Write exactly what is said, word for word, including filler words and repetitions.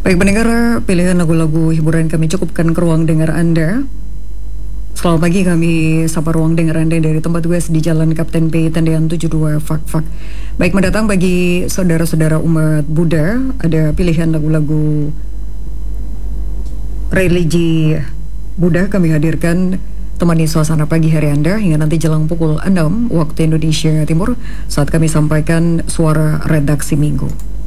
Baik pendengar, pilihan lagu-lagu hiburan kami cukupkan ke ruang dengar Anda. Selamat pagi, kami sapa ruang dengar Anda dari tempat West di Jalan Kapten P, Tendean tujuh puluh dua Fak-Fak. Baik mendatang bagi saudara-saudara umat Buddha, ada pilihan lagu-lagu religi Buddha kami hadirkan temani suasana pagi hari Anda hingga nanti jelang pukul enam waktu Indonesia Timur saat kami sampaikan suara redaksi minggu.